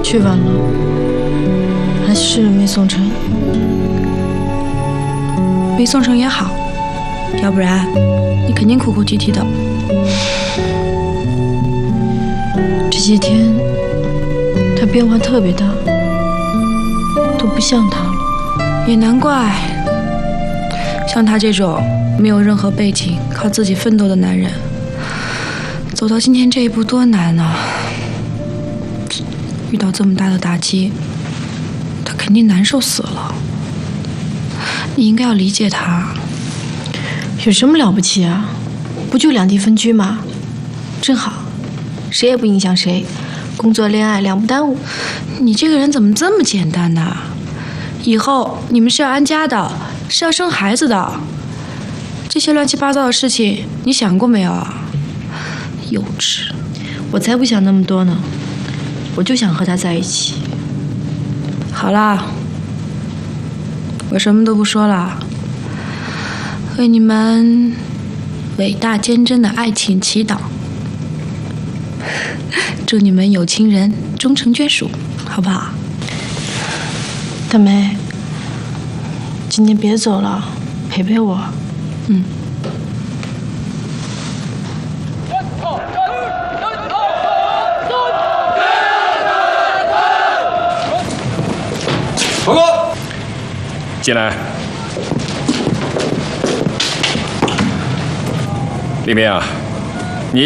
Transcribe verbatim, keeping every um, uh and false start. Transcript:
去晚了，还是没送成。 没送成也好，要不然你肯定哭哭啼啼的。 这些天他变化特别大，都不像他了。 也难怪，像他这种没有任何背景、靠自己奋斗的男人，走到今天这一步多难啊！遇到这么大的打击，他肯定难受死了。你应该要理解他。 有什么了不起啊？不就两地分居吗？正好，谁也不影响谁，工作恋爱两不耽误。 你这个人怎么这么简单呢？以后你们是要安家的，是要生孩子的，这些乱七八糟的事情你想过没有啊？幼稚！ 我才不想那么多呢，我就想和他在一起。 好啦，我什么都不说了，为你们伟大坚贞的爱情祈祷，祝你们有情人终成眷属，好不好？ 大梅，今天别走了，陪陪我。 嗯。 报告，进来。李明啊，